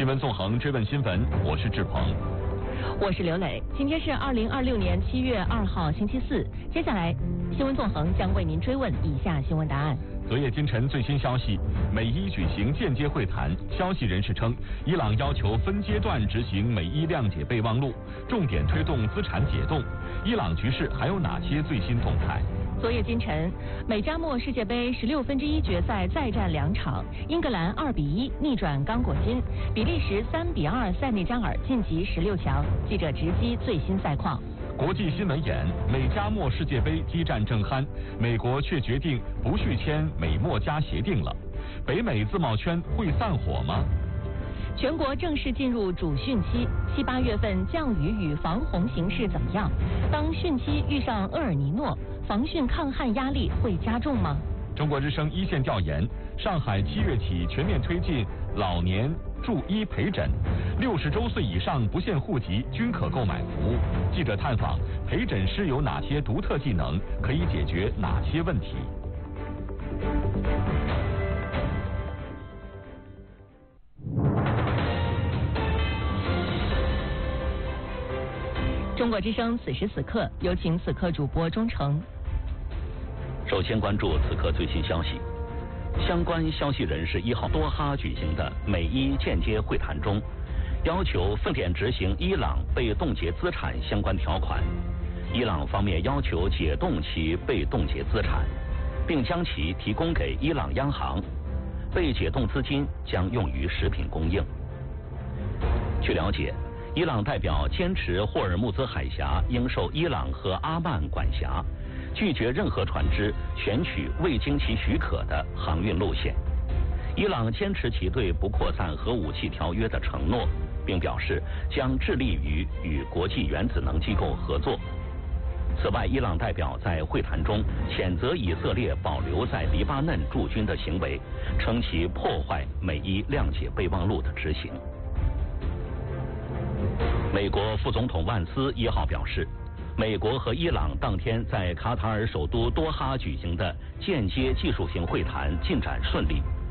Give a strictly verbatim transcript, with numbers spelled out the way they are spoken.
新闻纵横追问新闻，我是志鹏， 我是刘磊。今天是二零二六年七月二号星期四，接下来新闻纵横将为您追问以下新闻答案。 昨夜今晨最新消息，美伊举行间接会谈。消息人士称，伊朗要求分阶段执行美伊谅解备忘录，重点推动资产解冻。伊朗局势还有哪些最新动态？ 昨夜今晨，美加墨世界杯十六分之一决赛再战两场，英格兰二比一逆转刚果金，比利时三比二塞内加尔晋级十六强。记者直击最新赛况。 国际新闻眼：美加墨世界杯激战正酣，美国却决定不续签美墨加协定了。北美自贸圈会散伙吗？ 全国正式进入主汛期，七八月份降雨与防洪形势怎么样？当汛期遇上厄尔尼诺，防汛抗旱压力会加重吗？ 中国之声一线调研：上海七月起全面推进老年助医陪诊，六十周岁以上不限户籍均可购买服务。记者探访陪诊师有哪些独特技能，可以解决哪些问题？ 中国之声此时此刻，有请此刻主播钟诚。 首先关注此刻最新消息。相关消息人士一号多哈举行的美伊间接会谈中，要求重点执行伊朗被冻结资产相关条款。伊朗方面要求解冻其被冻结资产，并将其提供给伊朗央行。被解冻资金将用于食品供应。据了解，伊朗代表坚持霍尔木兹海峡应受伊朗和阿曼管辖，拒绝任何船只选取未经其许可的航运路线。伊朗坚持其对不扩散核武器条约的承诺，并表示将致力于与国际原子能机构合作。此外，伊朗代表在会谈中谴责以色列保留在黎巴嫩驻军的行为，称其破坏美伊谅解备忘录的执行。美国副总统万斯一号表示，美国和伊朗当天在卡塔尔首都多哈举行的间接技术性会谈进展顺利，